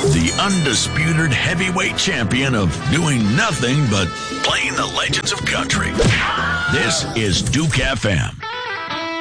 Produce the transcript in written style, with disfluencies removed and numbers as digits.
The undisputed heavyweight champion of doing nothing but playing the legends of country. This is Duke FM.